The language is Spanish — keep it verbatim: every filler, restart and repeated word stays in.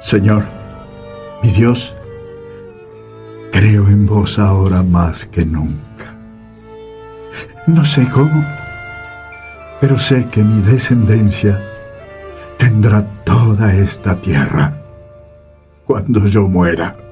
Señor, mi Dios, creo en vos ahora más que nunca. No sé cómo, pero sé que mi descendencia tendrá toda esta tierra cuando yo muera.